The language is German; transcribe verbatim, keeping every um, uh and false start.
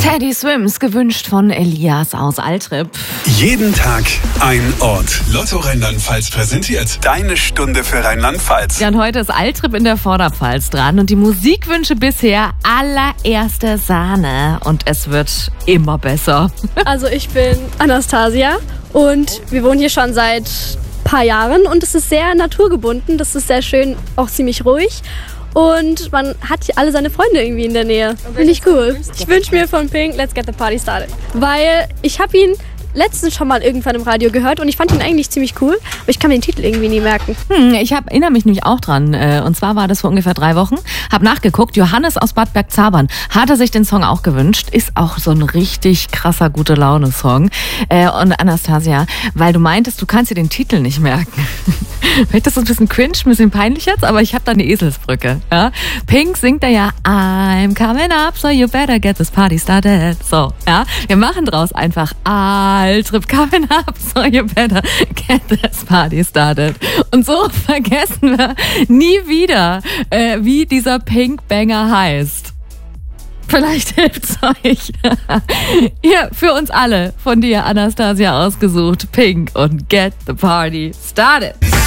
Teddy Swims, gewünscht von Elias aus Altrip. Jeden Tag ein Ort. Lotto Rheinland-Pfalz präsentiert deine Stunde für Rheinland-Pfalz. Ja, und heute ist Altrip in der Vorderpfalz dran und die Musikwünsche bisher allererste Sahne. Und es wird immer besser. Also ich bin Anastasia und wir wohnen hier schon seit ein paar Jahren und es ist sehr naturgebunden. Das ist sehr schön, auch ziemlich ruhig. Und man hat hier alle seine Freunde irgendwie in der Nähe. Finde ich cool. Ich wünsche mir von Pink Let's Get the Party Started. Weil ich habe ihn letztens schon mal irgendwann im Radio gehört und ich fand ihn eigentlich ziemlich cool, aber ich kann mir den Titel irgendwie nie merken. Hm, ich hab, erinnere mich nämlich auch dran. Und zwar war das vor ungefähr drei Wochen. Hab nachgeguckt, Johannes aus Bad Bergzabern hatte sich den Song auch gewünscht. Ist auch so ein richtig krasser Gute-Laune-Song. Und Anastasia, weil du meintest, du kannst dir den Titel nicht merken. Vielleicht ist das ein bisschen cringe, ein bisschen peinlich jetzt, aber ich habe da eine Eselsbrücke. Ja? Pink singt da ja I'm coming up, so you better get this party started. So, ja, wir machen draus einfach Altrip coming up, so you better get this party started. Und so vergessen wir nie wieder, äh, wie dieser Pink-Banger heißt. Vielleicht hilft's euch. Hier, für uns alle, von dir, Anastasia, ausgesucht. Pink und Get the Party Started.